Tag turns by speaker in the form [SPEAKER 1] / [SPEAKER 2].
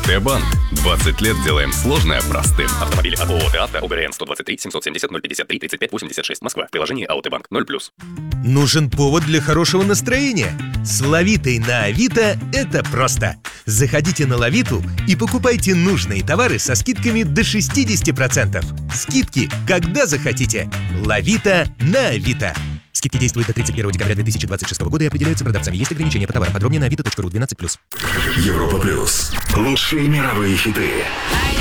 [SPEAKER 1] АТ-банк. 20 лет делаем сложное простым. Автомобили от ООО «Театра», ОГРН 123 770 053 35 86, Москва. Приложение АТ-банк 0+.
[SPEAKER 2] Нужен повод для хорошего настроения? С Лавитой на Авито это просто. Заходите на Лавиту и покупайте нужные товары со скидками до 60%. Скидки, когда захотите. Лавита на Авито. Скидки действуют до 31 декабря 2026 года и определяются продавцами. Есть ограничения по товарам. Подробнее на avito.ru 12+.
[SPEAKER 3] Европа+. Лучшие мировые хиты.